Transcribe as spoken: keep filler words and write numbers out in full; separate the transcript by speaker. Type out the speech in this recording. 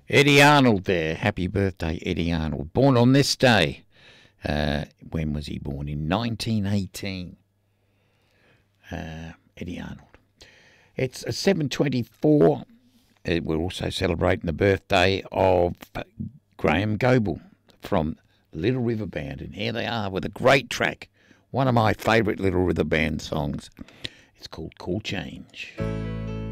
Speaker 1: Eddie Arnold there. Happy birthday, Eddie Arnold. Born on this day. Uh, when was he born? In nineteen eighteen. Uh, Eddie Arnold. It's a seven twenty-four. Uh, we're also celebrating the birthday of Graham Goble from Little River Band. And here they are with a great track. One of my favourite Little River Band songs. It's called Cool Change.